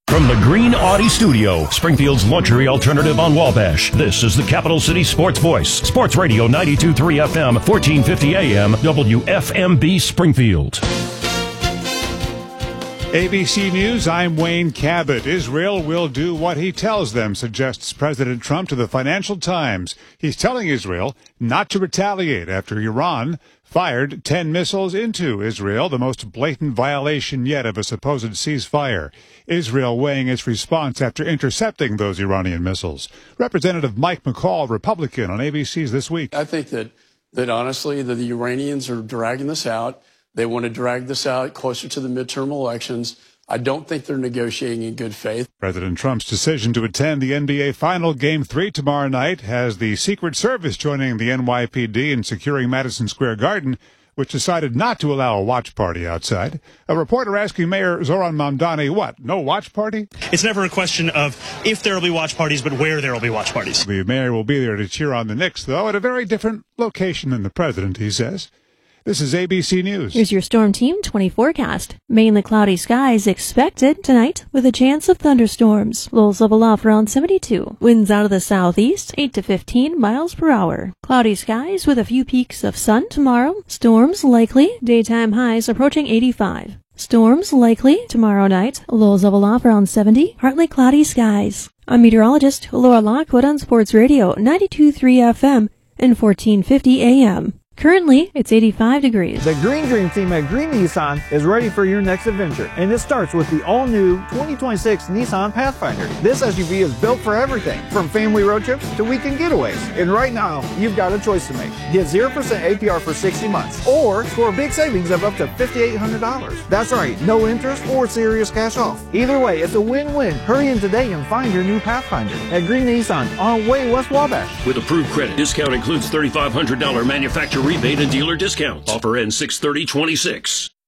From the Green Audi Studio, Springfield's luxury alternative on Wabash, this is the Capital City Sports Voice. Sports Radio 92.3 FM, 1450 AM, WFMB Springfield. ABC News, I'm Wayne Cabot. Israel will do what he tells them, suggests President Trump to the Financial Times. He's telling Israel not to retaliate after Iran fired 10 missiles into Israel, the most blatant violation yet of a supposed ceasefire. Israel weighing its response after intercepting those Iranian missiles. Representative Mike McCall, Republican, on ABC's This Week. I think that honestly, the Iranians are dragging this out. They want to drag this out closer to the midterm elections. I don't think they're negotiating in good faith. President Trump's decision to attend the NBA Final Game 3 tomorrow night has the Secret Service joining the NYPD in securing Madison Square Garden, which decided not to allow a watch party outside. A reporter asking Mayor Zoran Mamdani, what, no watch party? It's never a question of if there will be watch parties, but where there will be watch parties. The mayor will be there to cheer on the Knicks, though, at a very different location than the president, he says. This is ABC News. Here's your Storm Team 20 forecast. Mainly cloudy skies expected tonight with a chance of thunderstorms. Lows level off around 72. Winds out of the southeast 8 to 15 miles per hour. Cloudy skies with a few peaks of sun tomorrow. Storms likely. Daytime highs approaching 85. Storms likely tomorrow night. Lows level off around 70. Partly cloudy skies. I'm meteorologist Laura Lockwood on Sports Radio 92.3 FM and 1450 AM. Currently, it's 85 degrees. The Green Dream team at Green Nissan is ready for your next adventure, and it starts with the all-new 2026 Nissan Pathfinder. This SUV is built for everything, from family road trips to weekend getaways. And right now, you've got a choice to make. Get 0% APR for 60 months, or score big savings of up to $5,800. That's right, no interest or serious cash off. Either way, it's a win-win. Hurry in today and find your new Pathfinder at Green Nissan on Way West Wabash. With approved credit, discount includes $3,500 manufacturer rebate and dealer discounts. Offer ends 6/30/26.